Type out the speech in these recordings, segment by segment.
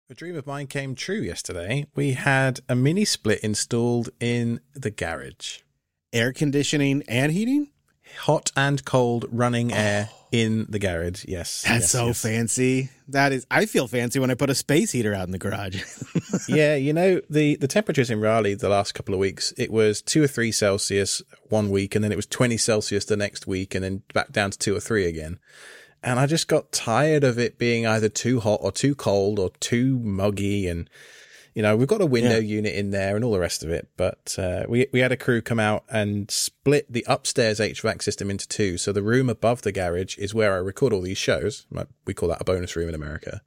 A dream of mine came true yesterday. We had a mini split installed in the garage. Air conditioning and heating? Hot and cold running air in the garage. Yes. That's yes. fancy. I feel fancy when I put a space heater out in the garage. Yeah, you know, the temperatures in Raleigh the last couple of weeks, it was 2 or 3 Celsius one week, and then it was 20 Celsius the next week, and then back down to 2 or 3 again. And I just got tired of it being either too hot or too cold or too muggy. And, you know, we've got a window unit in there and all the rest of it. But we had a crew come out and split the upstairs HVAC system into 2. So the room above the garage is where I record all these shows. We call that a bonus room in America.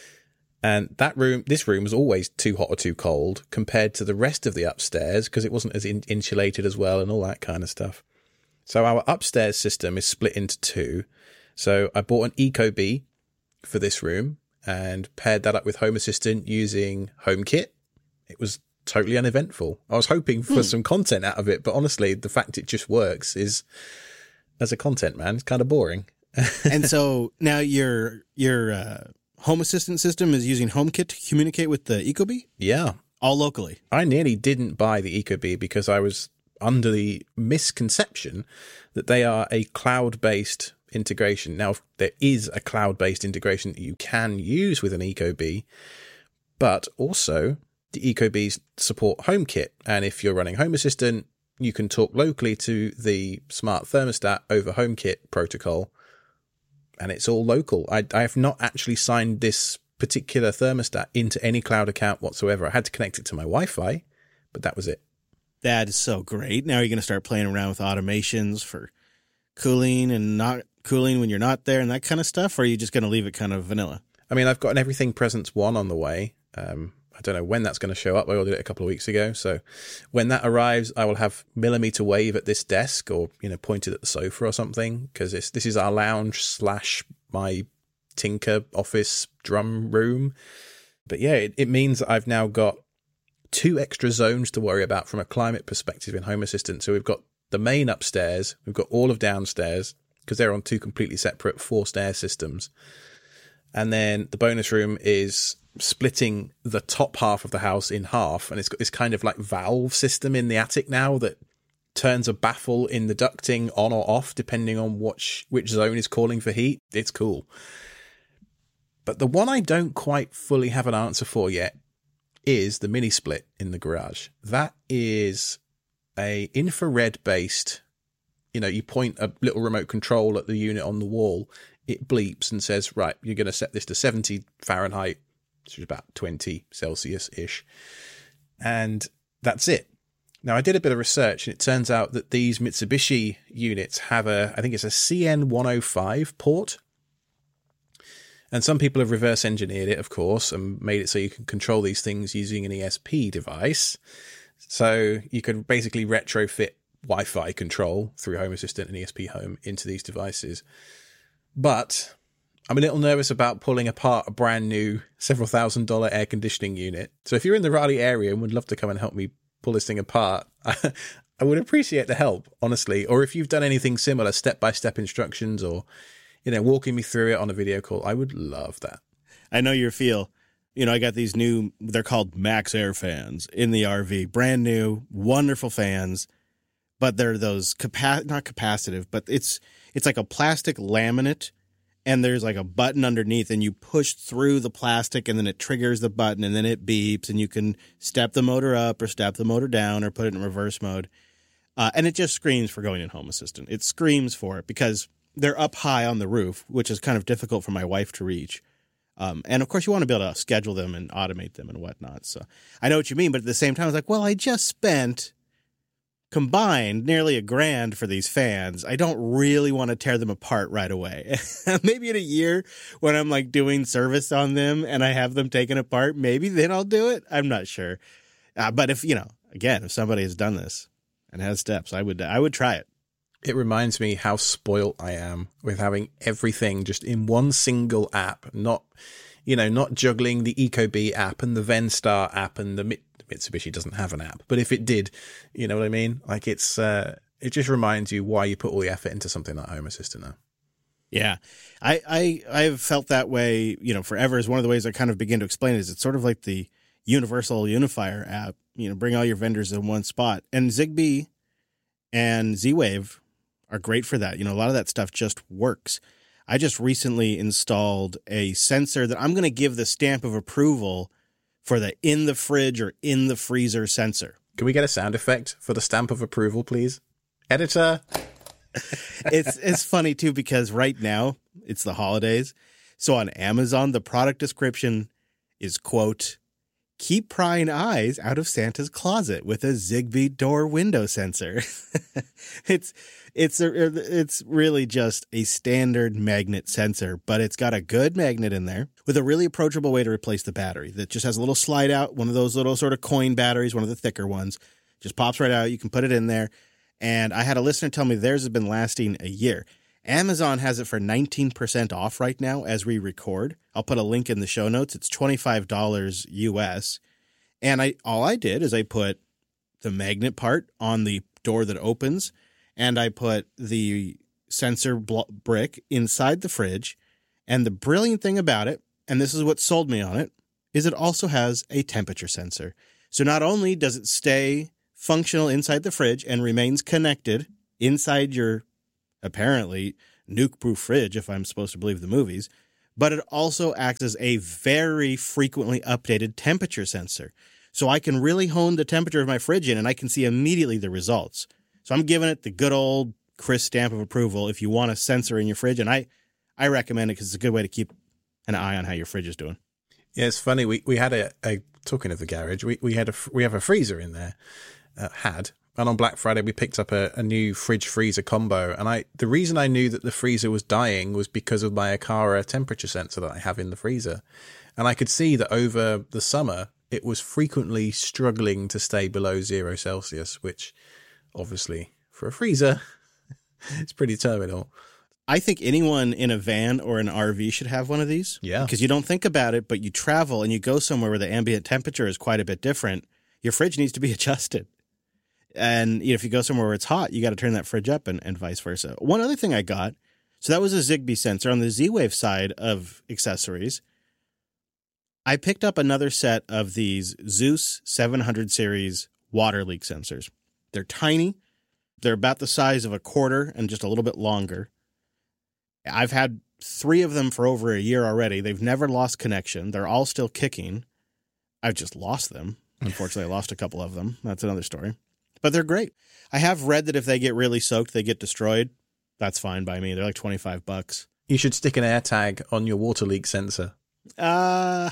And this room was always too hot or too cold compared to the rest of the upstairs because it wasn't as insulated as well and all that kind of stuff. So our upstairs system is split into 2. So I bought an Ecobee for this room and paired that up with Home Assistant using HomeKit. It was totally uneventful. I was hoping for some content out of it, but honestly, the fact it just works is, as a content man, it's kind of boring. And so now your Home Assistant system is using HomeKit to communicate with the Ecobee? Yeah. All locally? I nearly didn't buy the Ecobee because I was under the misconception that they are a cloud-based integration. Now, there is a cloud-based integration that you can use with an Ecobee, but also the Ecobees support HomeKit. And if you're running Home Assistant, you can talk locally to the smart thermostat over HomeKit protocol, and it's all local. I have not actually signed this particular thermostat into any cloud account whatsoever. I had to connect it to my Wi-Fi, but that was it. That is so great. Now you're going to start playing around with automations for cooling and not cooling when you're not there and that kind of stuff, or are you just going to leave it kind of vanilla? I mean, I've got an Everything Presence 1 on the way. I don't know when that's going to show up. I ordered it a couple of weeks ago. So when that arrives, I will have millimeter wave at this desk or, you know, pointed at the sofa or something, because this is our lounge / my Tinker office drum room. But yeah, it means that I've now got 2 extra zones to worry about from a climate perspective in Home Assistant. So we've got the main upstairs, we've got all of downstairs, because they're on 2 completely separate forced air systems. And then the bonus room is splitting the top half of the house in half, and it's got this kind of like valve system in the attic now that turns a baffle in the ducting on or off depending on which zone is calling for heat. It's cool. But the one I don't quite fully have an answer for yet is the mini split in the garage. That is a infrared based, you know, you point a little remote control at the unit on the wall, it bleeps and says, right, you're going to set this to 70 Fahrenheit, which is about 20 Celsius-ish. And that's it. Now, I did a bit of research, and it turns out that these Mitsubishi units have I think it's a CN105 port. And some people have reverse engineered it, of course, and made it so you can control these things using an ESP device. So you could basically retrofit Wi-Fi control through Home Assistant and ESP Home into these devices. But I'm a little nervous about pulling apart a brand new several $1,000 air conditioning unit. So if you're in the Raleigh area and would love to come and help me pull this thing apart, I would appreciate the help, honestly. Or if you've done anything similar, step-by-step instructions, or, you know, walking me through it on a video call, I would love that. I know your feel. You know, I got these new, they're called Max Air fans in the RV. Brand new, wonderful fans. But they're those, not capacitive, but it's like a plastic laminate, and there's like a button underneath, and you push through the plastic, and then it triggers the button, and then it beeps, and you can step the motor up or step the motor down or put it in reverse mode. And it just screams for going in Home Assistant. It screams for it because they're up high on the roof, which is kind of difficult for my wife to reach. And of course, you want to be able to schedule them and automate them and whatnot. So I know what you mean, but at the same time, I was like, well, I just spent combined nearly $1,000 for these fans. I don't really want to tear them apart right away. Maybe in a year when I'm like doing service on them and I have them taken apart, maybe then I'll do it. I'm not sure. But if, you know, again, if somebody has done this and has steps, I would try it. It reminds me how spoilt I am with having everything just in one single app, not juggling the Ecobee app and the Venstar app, and the Mitsubishi doesn't have an app. But if it did, you know what I mean? Like it just reminds you why you put all the effort into something like Home Assistant now. Yeah. I've felt that way, forever. Is one of the ways I kind of begin to explain it is it's sort of like the universal unifier app, bring all your vendors in one spot. And Zigbee and Z-Wave are great for that. A lot of that stuff just works. I just recently installed a sensor that I'm going to give the stamp of approval for the in the fridge or in the freezer sensor. Can we get a sound effect for the stamp of approval, please? Editor. It's funny, too, because right now it's the holidays. So on Amazon, the product description is, quote, keep prying eyes out of Santa's closet with a Zigbee door window sensor. It's really just a standard magnet sensor, but it's got a good magnet in there with a really approachable way to replace the battery that just has a little slide out, one of those little sort of coin batteries, one of the thicker ones, just pops right out. You can put it in there. And I had a listener tell me theirs has been lasting a year. Amazon has it for 19% off right now as we record. I'll put a link in the show notes. It's $25 US. And all I did is I put the magnet part on the door that opens, and I put the sensor brick inside the fridge. And the brilliant thing about it, and this is what sold me on it, is it also has a temperature sensor. So not only does it stay functional inside the fridge and remains connected inside your apparently nuke-proof fridge, if I'm supposed to believe the movies, but it also acts as a very frequently updated temperature sensor. So I can really hone the temperature of my fridge in, and I can see immediately the results. So I'm giving it the good old Chris stamp of approval if you want a sensor in your fridge, and I recommend it because it's a good way to keep an eye on how your fridge is doing. Yeah, it's funny. We had a talking of the garage, we have a freezer in there. And on Black Friday we picked up a new fridge freezer combo, and the reason I knew that the freezer was dying was because of my Aqara temperature sensor that I have in the freezer, and I could see that over the summer it was frequently struggling to stay below 0 Celsius, which obviously for a freezer it's pretty terminal. I think anyone in a van or an RV should have one of these. Yeah, because you don't think about it, but you travel and you go somewhere where the ambient temperature is quite a bit different. Your fridge needs to be adjusted. And if you go somewhere where it's hot, you got to turn that fridge up and vice versa. One other thing I got, so that was a Zigbee sensor. On the Z-Wave side of accessories, I picked up another set of these Zeus 700 series water leak sensors. They're tiny. They're about the size of a quarter and just a little bit longer. I've had 3 of them for over a year already. They've never lost connection. They're all still kicking. I've just lost them. Unfortunately, I lost a couple of them. That's another story. But they're great. I have read that if they get really soaked, they get destroyed. That's fine by me. They're like $25. You should stick an air tag on your water leak sensor. But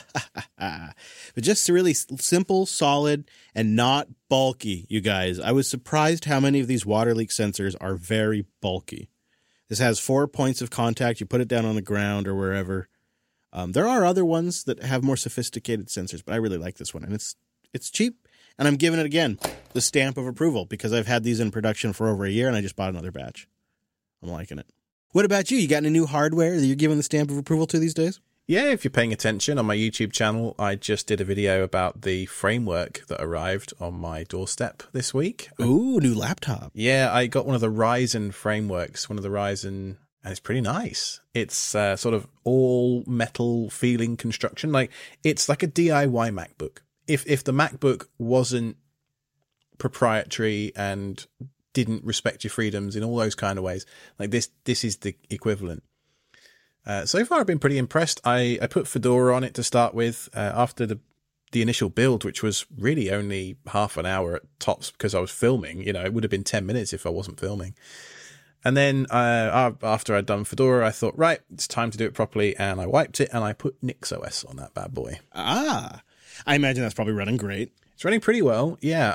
just really simple, solid, and not bulky, you guys. I was surprised how many of these water leak sensors are very bulky. This has 4 points of contact. You put it down on the ground or wherever. There are other ones that have more sophisticated sensors, but I really like this one. And it's cheap. And I'm giving it, again, the stamp of approval because I've had these in production for over a year and I just bought another batch. I'm liking it. What about you? You got any new hardware that you're giving the stamp of approval to these days? Yeah, if you're paying attention on my YouTube channel, I just did a video about the framework that arrived on my doorstep this week. Ooh, new laptop. Yeah, I got one of the Ryzen frameworks, and it's pretty nice. It's sort of all metal feeling construction. It's like a DIY MacBook. If the MacBook wasn't proprietary and didn't respect your freedoms in all those kind of ways, this is the equivalent. So far, I've been pretty impressed. I put Fedora on it to start with after the initial build, which was really only half an hour at tops because I was filming. It would have been 10 minutes if I wasn't filming. And then after I'd done Fedora, I thought, right, it's time to do it properly. And I wiped it and I put NixOS on that bad boy. I imagine that's probably running great. It's running pretty well. Yeah,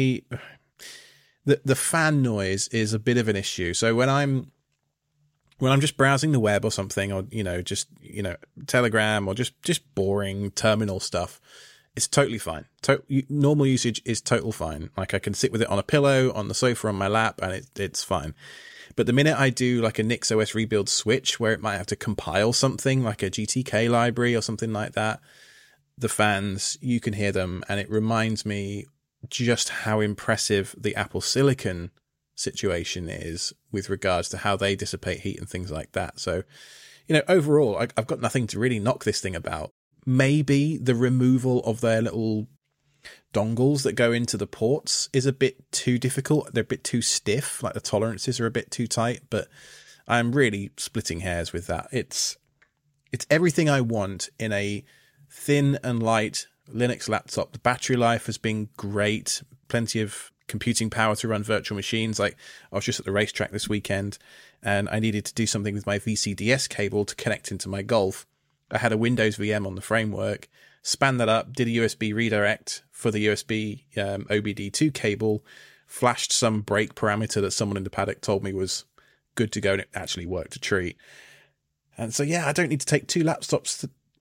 the fan noise is a bit of an issue. So when I'm just browsing the web or something, or just Telegram or just boring terminal stuff, it's totally fine. Normal usage is total fine. I can sit with it on a pillow, on the sofa, on my lap, and it's fine. But the minute I do like a NixOS rebuild switch, where it might have to compile something like a GTK library or something like that, the fans, you can hear them, and it reminds me just how impressive the Apple Silicon situation is with regards to how they dissipate heat and things like that. So, overall, I've got nothing to really knock this thing about. Maybe the removal of their little dongles that go into the ports is a bit too difficult. They're a bit too stiff, like the tolerances are a bit too tight, but I'm really splitting hairs with that. It's everything I want in a thin and light Linux laptop. The battery life has been great, plenty of computing power to run virtual machines. Like, I was just at the racetrack this weekend and I needed to do something with my VCDS cable to connect into my Golf. I had a Windows VM on the framework, span that up, did a USB redirect for the USB OBD2 cable, flashed some brake parameter that someone in the paddock told me was good to go, and it actually worked a treat. And so, I don't need to take two laptops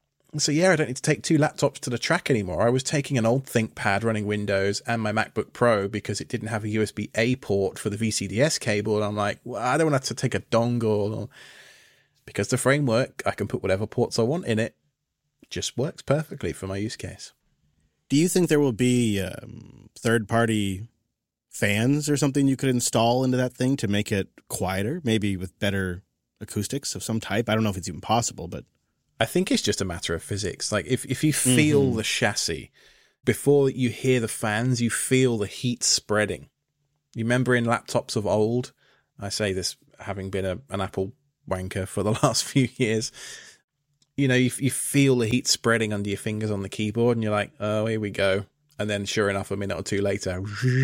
to the track anymore. I was taking an old ThinkPad running Windows and my MacBook Pro because it didn't have a USB-A port for the VCDS cable. And I'm like, well, I don't want to have to take a dongle. Because the framework, I can put whatever ports I want in it. Just works perfectly for my use case. Do you think there will be third-party fans or something you could install into that thing to make it quieter, maybe with better acoustics of some type? I don't know if it's even possible, but I think it's just a matter of physics. Like, if you feel the chassis, before you hear the fans, you feel the heat spreading. You remember in laptops of old, I say this having been an Apple wanker for the last few years, you feel the heat spreading under your fingers on the keyboard and you're like, oh, here we go. And then sure enough, a minute or two later,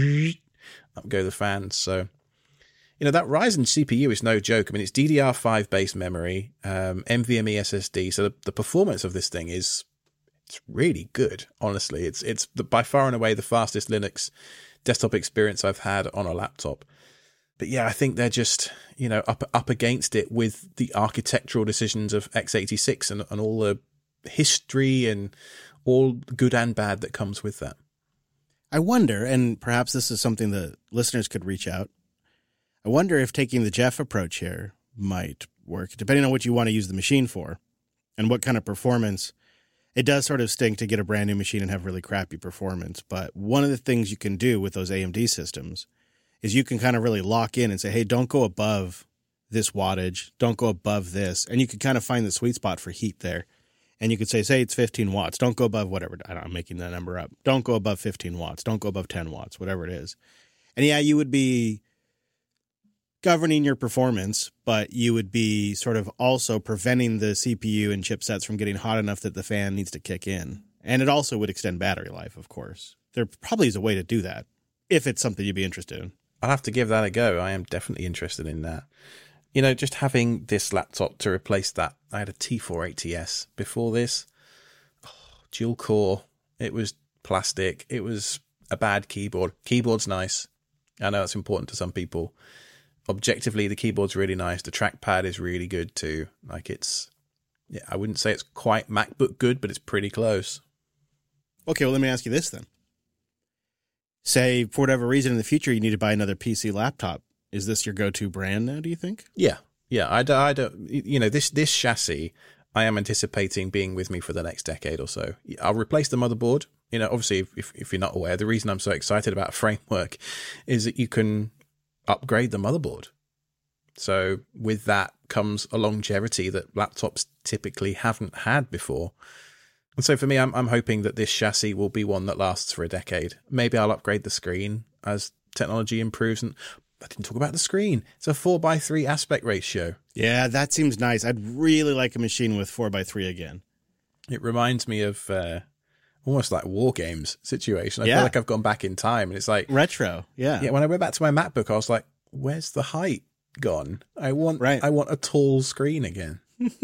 up go the fans. So, that Ryzen CPU is no joke. I mean, it's DDR5 based memory, NVMe SSD. So the performance of this thing it's really good. Honestly, it's by far and away the fastest Linux desktop experience I've had on a laptop. But I think they're just, up against it with the architectural decisions of x86 and all the history and all good and bad that comes with that. I wonder, and perhaps this is something that listeners could reach out, I wonder if taking the Jeff approach here might work, depending on what you want to use the machine for and what kind of performance. It does sort of stink to get a brand new machine and have really crappy performance, but one of the things you can do with those AMD systems is you can kind of really lock in and say, hey, don't go above this wattage, don't go above this, and you can kind of find the sweet spot for heat there. And you could say it's 15 watts, don't go above whatever, I'm making that number up, don't go above 15 watts, don't go above 10 watts, whatever it is. And you would be governing your performance, but you would be sort of also preventing the CPU and chipsets from getting hot enough that the fan needs to kick in. And it also would extend battery life, of course. There probably is a way to do that, if it's something you'd be interested in. I'll have to give that a go. I am definitely interested in that. Just having this laptop to replace that. I had a T480S before this. Dual core. It was plastic. It was a bad keyboard. Keyboard's nice. I know it's important to some people. Objectively, the keyboard's really nice. The trackpad is really good too. Like, I wouldn't say it's quite MacBook good, but it's pretty close. Okay, well, let me ask you this then. Say, for whatever reason in the future, you need to buy another PC laptop. Is this your go-to brand now, do you think? Yeah. I don't, this chassis, I am anticipating being with me for the next decade or so. I'll replace the motherboard. Obviously, if you're not aware, the reason I'm so excited about Framework is that you can upgrade the motherboard. So with that comes a longevity that laptops typically haven't had before. And so for me, I'm hoping that this chassis will be one that lasts for a decade. Maybe I'll upgrade the screen as technology improves. And I didn't talk about the screen. It's a 4:3 aspect ratio. Yeah, that seems nice. I'd really like a machine with 4:3 again. It reminds me of almost like War Games situation. I feel like I've gone back in time, and it's like retro. Yeah. Yeah. When I went back to my MacBook, I was like, "Where's the height gone? I want a tall screen again."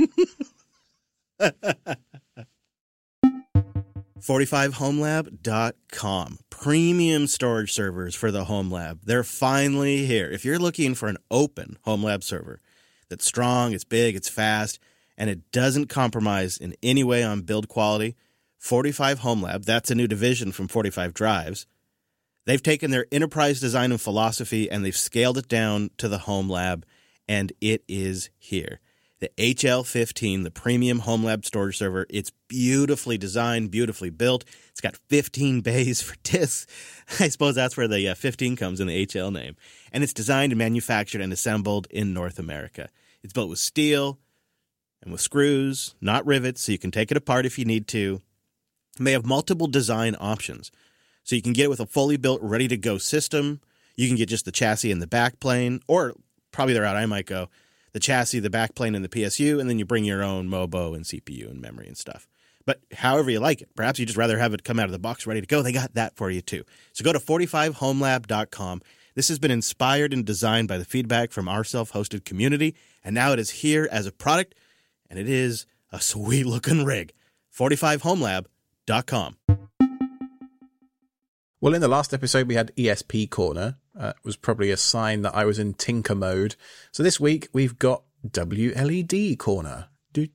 45homelab.com. Premium storage servers for the home lab. They're finally here. If you're looking for an open home lab server that's strong, it's big, it's fast, and it doesn't compromise in any way on build quality, 45 Home Lab, that's a new division from 45 Drives. They've taken their enterprise design and philosophy and they've scaled it down to the home lab, and it is here. the HL15, the premium home lab storage server. It's beautifully designed, beautifully built. It's got 15 bays for disks. I suppose that's where the 15 comes in the HL name. And it's designed and manufactured and assembled in North America. It's built with steel and with screws, not rivets, so you can take it apart if you need to. And they have multiple design options. So you can get it with a fully built, ready-to-go system. You can get just the chassis and the backplane, or probably the route I might go, the chassis, the backplane, and the PSU, and then you bring your own MOBO and CPU and memory and stuff. But however you like it. Perhaps you'd just rather have it come out of the box ready to go. They got that for you too. So go to 45homelab.com. This has been inspired and designed by the feedback from our self-hosted community, and now it is here as a product, and it is a sweet-looking rig. 45homelab.com. Well, in the last episode, we had ESP Corner. It was probably a sign that I was in tinker mode. So this week, we've got WLED Corner. Do.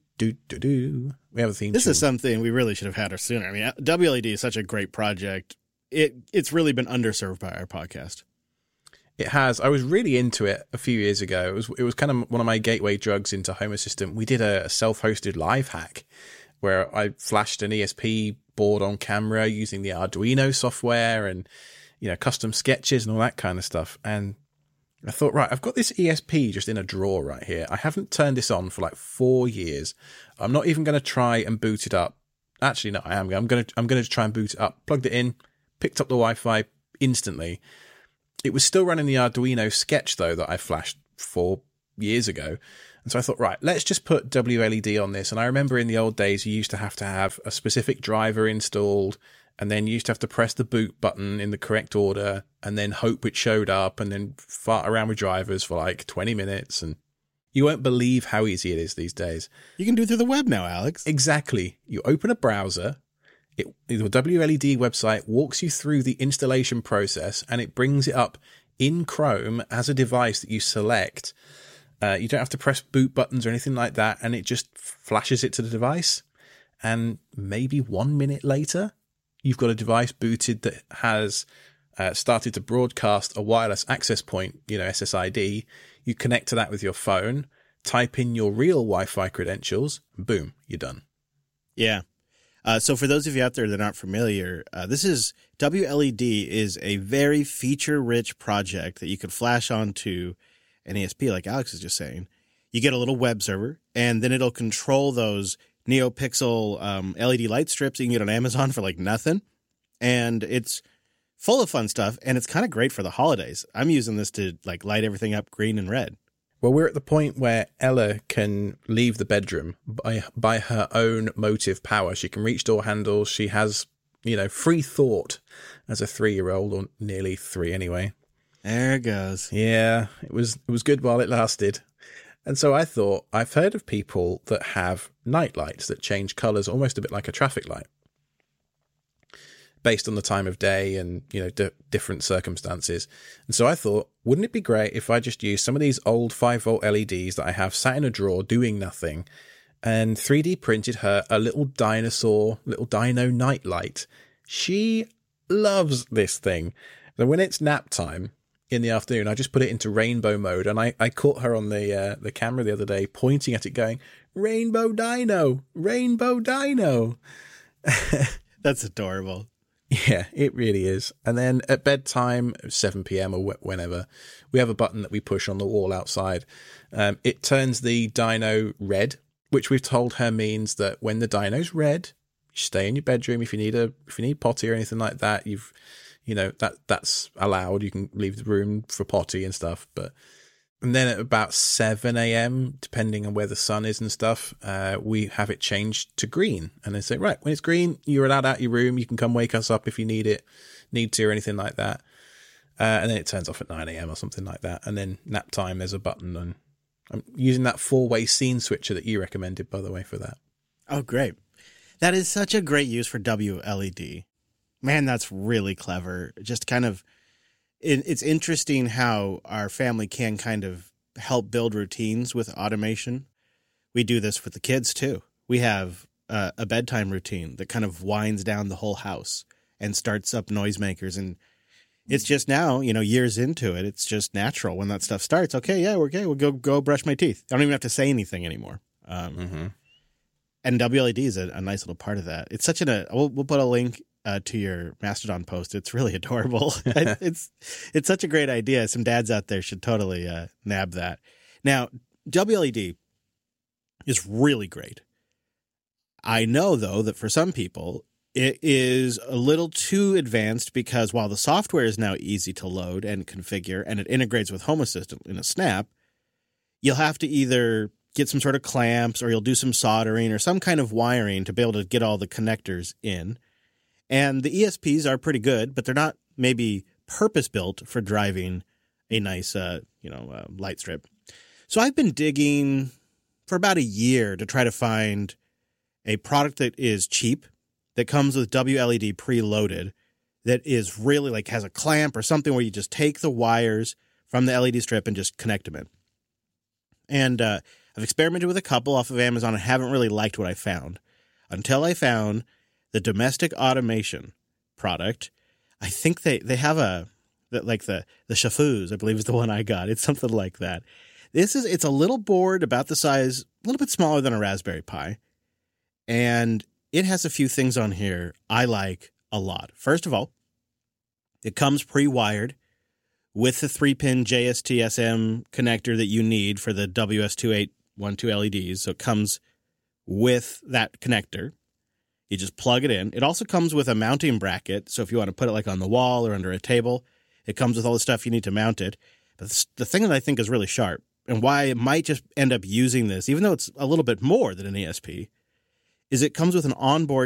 We have a theme This tune. is something we really should have had sooner. I mean, WLED is such a great project. It's really been underserved by our podcast. It has. I was really into it a few years ago. It was kind of one of my gateway drugs into Home Assistant. We did a self-hosted live hack where I flashed an ESP board on camera using the Arduino software and, custom sketches and all that kind of stuff. And I thought, right, I've got this ESP just in a drawer right here. I haven't turned this on for like 4 years. I'm not even going to try and boot it up. Actually, no, I am. I'm going to try and boot it up. Plugged it in, picked up the Wi-Fi instantly. It was still running the Arduino sketch, though, that I flashed 4 years ago. And so I thought, right, let's just put WLED on this. And I remember in the old days, you used to have a specific driver installed, and then you used to have to press the boot button in the correct order, and then hope it showed up, and then fart around with drivers for like 20 minutes. And you won't believe how easy it is these days. You can do it through the web now, Alex. Exactly. You open a browser. The WLED website walks you through the installation process, and it brings it up in Chrome as a device that you select. You don't have to press boot buttons or anything like that, and it just flashes it to the device. And maybe 1 minute later, you've got a device booted that has started to broadcast a wireless access point, SSID. You connect to that with your phone, type in your real Wi-Fi credentials, and boom, you're done. Yeah. So for those of you out there that aren't familiar, WLED is a very feature-rich project that you could flash onto an ESP, like Alex is just saying. You get a little web server, and then it'll control those NeoPixel LED light strips that you can get on Amazon for like nothing. And it's full of fun stuff, and it's kind of great for the holidays. I'm using this to like light everything up green and red. Well, we're at the point where Ella can leave the bedroom by her own motive power. She can reach door handles. She has, free thought as a 3-year-old, or nearly 3 anyway. There it goes. Yeah, it was good while it lasted. And so I thought, I've heard of people that have night lights that change colours almost a bit like a traffic light, based on the time of day and, different circumstances. And so I thought, wouldn't it be great if I just used some of these old 5-volt LEDs that I have sat in a drawer doing nothing, and 3D printed her a little dino night light. She loves this thing. And when it's nap time in the afternoon, I just put it into rainbow mode, and I caught her on the camera the other day pointing at it going, "Rainbow Dino, Rainbow Dino." That's adorable. Yeah, it really is. And then at bedtime, 7 p.m. or whenever, we have a button that we push on the wall outside. It turns the dino red, which we've told her means that when the dino's red, you stay in your bedroom. If you need potty or anything like that, that's allowed. You can leave the room for potty and stuff. And then at about 7 a.m., depending on where the sun is and stuff, we have it changed to green. And they say, right, when it's green, you're allowed out your room. You can come wake us up if you need to or anything like that. And then it turns off at 9 a.m. or something like that. And then nap time, there's a button. And I'm using that 4-way scene switcher that you recommended, by the way, for that. Oh, great. That is such a great use for WLED. Man, that's really clever. Just kind of, it's interesting how our family can kind of help build routines with automation. We do this with the kids too. We have a bedtime routine that kind of winds down the whole house and starts up noisemakers. And It's just now, years into it, it's just natural when that stuff starts. Okay, yeah, we're okay. We'll go brush my teeth. I don't even have to say anything anymore. And WLED is a nice little part of that. It's such we'll put a link to your Mastodon post. It's really adorable. It's such a great idea. Some dads out there should totally nab that. Now, WLED is really great. I know, though, that for some people, it is a little too advanced because while the software is now easy to load and configure and it integrates with Home Assistant in a snap, you'll have to either get some sort of clamps or you'll do some soldering or some kind of wiring to be able to get all the connectors in. And the ESPs are pretty good, but they're not maybe purpose-built for driving a nice, light strip. So I've been digging for about a year to try to find a product that is cheap, that comes with WLED preloaded, that is really has a clamp or something where you just take the wires from the LED strip and just connect them in. And I've experimented with a couple off of Amazon and haven't really liked what I found until I found the Domestic Automation product. I think they have the Shafuz, I believe is the one I got. It's something like that. It's a little board about the size, a little bit smaller than a Raspberry Pi. And it has a few things on here I like a lot. First of all, it comes pre-wired with the 3-pin JST-SM connector that you need for the WS2812 LEDs. So it comes with that connector. You just plug it in. It also comes with a mounting bracket. So if you want to put it on the wall or under a table, it comes with all the stuff you need to mount it. But the thing that I think is really sharp and why I might just end up using this, even though it's a little bit more than an ESP, is it comes with an onboard